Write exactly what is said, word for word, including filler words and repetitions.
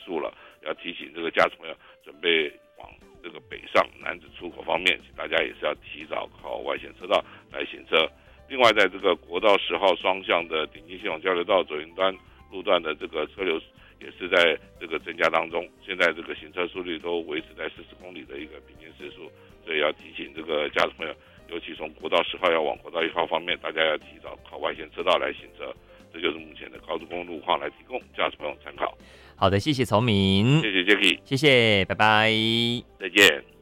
束了，要提醒这个驾驶朋友准备往这个北上南子出口方面，请大家也是要提早靠外线车道来行车。另外，在这个国道十号双向的顶进系统交流道左云端路段的这个车流也是在这个增加当中，现在这个行车速率都维持在四十公里的一个平均时速，所以要提醒这个驾驶朋友，尤其从国道十号要往国道一号方面，大家要提早靠外线车道来行车。这就是目前的高速公路路况，来提供驾驶朋友参考。 好的，谢谢崇明， 谢谢 Jacky， 谢谢，拜拜， 再见。